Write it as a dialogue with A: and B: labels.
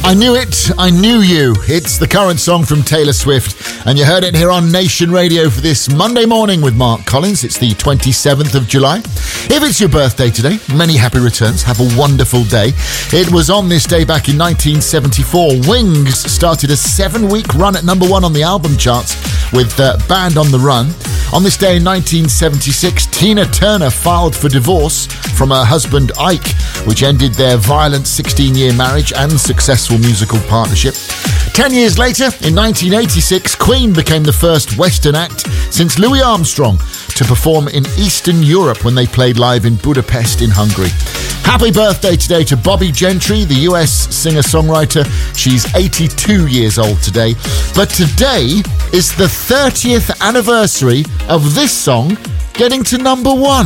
A: I Knew It, I Knew You. It's the current song from Taylor Swift, and you heard it here on Nation Radio for this Monday morning with Mark Collins. It's the 27th of July. If it's your birthday today, many happy returns. Have a wonderful day. It was on this day back in 1974. Wings started a 7-week run at number 1 on the album charts with Band on the Run. On this day in 1976, Tina Turner filed for divorce from her husband Ike, which ended their violent 16-year marriage and successful musical partnership. 10 years later, in 1986, Queen became the first Western act since Louis Armstrong to perform in Eastern Europe when they played live in Budapest in Hungary. Happy birthday today to Bobbie Gentry, the US singer-songwriter. She's 82 years old today. But today is the 30th anniversary of this song getting to number 1.